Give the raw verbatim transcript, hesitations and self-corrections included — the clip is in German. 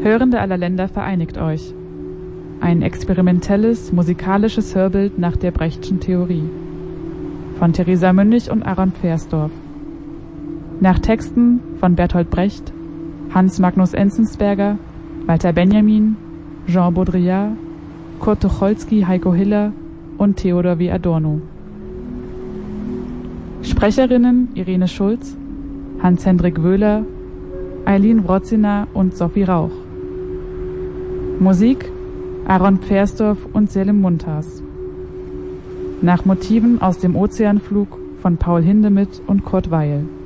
Hörende aller Länder vereinigt euch. Ein experimentelles, musikalisches Hörbild nach der Brechtschen Theorie. Von Theresa Mündig und Aaron Pfersdorf. Nach Texten von Bertolt Brecht, Hans Magnus Enzensberger, Walter Benjamin, Jean Baudrillard, Kurt Tucholsky, Heiko Hiller und Theodor W. Adorno. Sprecherinnen Irene Schulz, Hans-Hendrik Wöhler, Eileen Wrotzina und Sophie Rauch. Musik Aaron Pfersdorf und Selim Muntas. Nach Motiven aus dem Ozeanflug von Paul Hindemith und Kurt Weil.